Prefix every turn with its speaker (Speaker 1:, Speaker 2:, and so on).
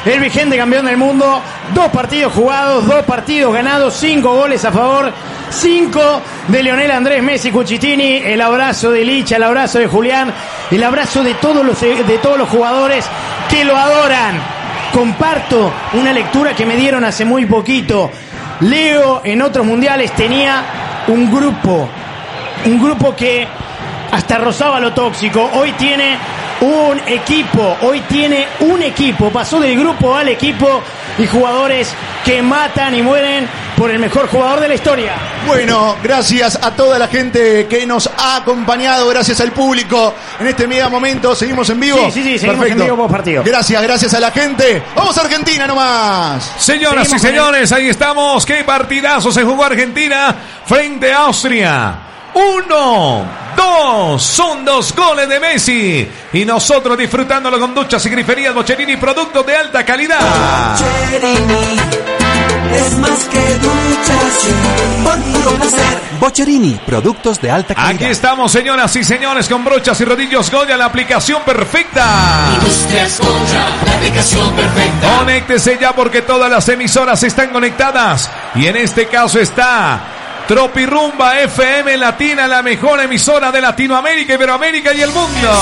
Speaker 1: el vigente campeón del mundo. 2 partidos jugados, 2 partidos ganados, 5 goles a favor, 5 de Lionel Andrés Messi Cuchitini. El abrazo de Licha, el abrazo de Julián, el abrazo de todos los jugadores que lo adoran. Comparto una lectura que me dieron hace muy poquito. Leo en otros mundiales tenía un grupo que hasta rozaba lo tóxico. Hoy tiene un equipo, pasó del grupo al equipo, y jugadores que matan y mueren por el mejor jugador de la historia.
Speaker 2: Bueno, gracias a toda la gente que nos ha acompañado, gracias al público en este mega momento. ¿Seguimos en vivo?
Speaker 1: Sí, seguimos en vivo post partido.
Speaker 2: Gracias a la gente. Vamos a Argentina nomás.
Speaker 3: Señoras y señores, ahí estamos. Qué partidazo se jugó Argentina frente a Austria. 1, 2, son 2 goles de Messi. Y nosotros disfrutándolo con duchas y griferías Boccherini, productos de alta calidad.
Speaker 4: Boccherini es más que duchas, por puro placer. Boccherini, productos de alta calidad.
Speaker 3: Aquí estamos, señoras y señores, con brochas y rodillos Goya, la aplicación perfecta.
Speaker 5: Industrias Goya, la aplicación perfecta.
Speaker 3: Conéctese ya porque todas las emisoras están conectadas. Y en este caso está Tropirumba FM Latina, la mejor emisora de Latinoamérica, Iberoamérica y el mundo.